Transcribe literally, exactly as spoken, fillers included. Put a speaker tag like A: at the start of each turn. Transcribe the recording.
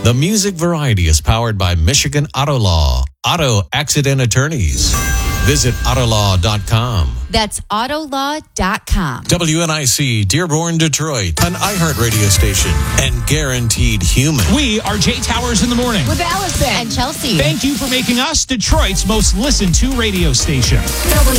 A: The Music Variety is powered by Michigan Auto Law, Auto Accident Attorneys. Visit autolaw dot com.
B: That's autolaw dot com.
A: W N I C, Dearborn, Detroit, an iHeartRadio station and guaranteed human.
C: We are Jay Towers in the morning.
B: With Allison and Chelsea.
C: Thank you for making us Detroit's most listened to radio station.